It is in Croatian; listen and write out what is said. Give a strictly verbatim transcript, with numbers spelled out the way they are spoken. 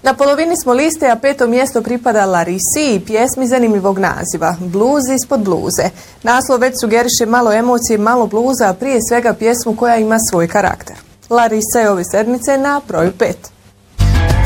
Na polovini smo liste, a peto mjesto pripada Larisi i pjesmi zanimljivog naziva, Bluz ispod bluze. Naslov već sugeriše malo emocije, malo bluza, a prije svega pjesmu koja ima svoj karakter. Larisa je ove sedmice na broju pet.